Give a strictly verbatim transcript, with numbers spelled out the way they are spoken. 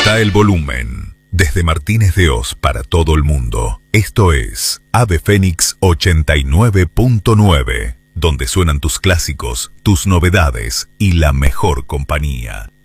está el volumen. Desde Martínez de Oz para todo el mundo. Esto es Ave Fénix ochenta y nueve punto nueve, donde suenan tus clásicos, tus novedades y la mejor compañía.